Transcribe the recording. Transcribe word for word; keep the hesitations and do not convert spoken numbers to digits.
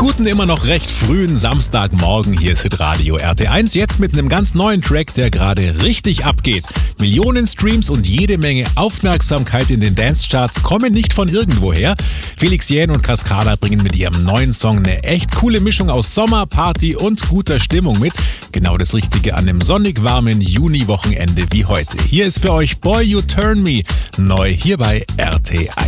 guten, immer noch recht frühen Samstagmorgen. Hier ist Hitradio R T eins, jetzt mit einem ganz neuen Track, der gerade richtig abgeht. Millionen Streams und jede Menge Aufmerksamkeit in den Dance-Charts kommen nicht von irgendwoher. Felix Jähn und Cascada bringen mit ihrem neuen Song eine echt coole Mischung aus Sommer, Party und guter Stimmung mit. Genau das Richtige an einem sonnig warmen Juni-Wochenende wie heute. Hier ist für euch Boy You Turn Me, neu hier bei R T eins.